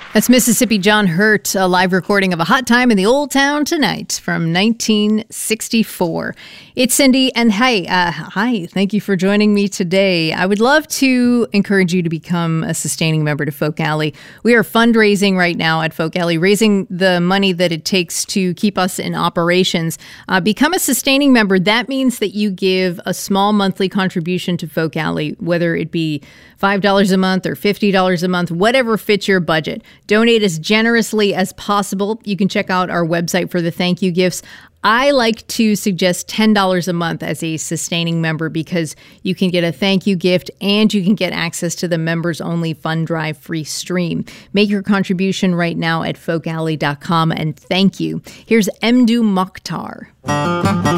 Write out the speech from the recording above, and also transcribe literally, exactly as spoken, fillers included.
That's Mississippi John Hurt, a live recording of A Hot Time in the Old Town Tonight from nineteen sixty-four. It's Cindy, and hey, uh, hi, thank you for joining me today. I would love to encourage you to become a sustaining member to Folk Alley. We are fundraising right now at Folk Alley, raising the money that it takes to keep us in operations. Uh, become a sustaining member. That means that you give a small monthly contribution to Folk Alley, whether it be five dollars a month or fifty dollars a month, whatever fits your budget. Donate as generously as possible. You can check out our website for the thank you gifts. I like to suggest ten dollars a month as a sustaining member because you can get a thank you gift and you can get access to the members only Fund Drive free stream. Make your contribution right now at folk alley dot com and thank you. Here's Mdou Moctar.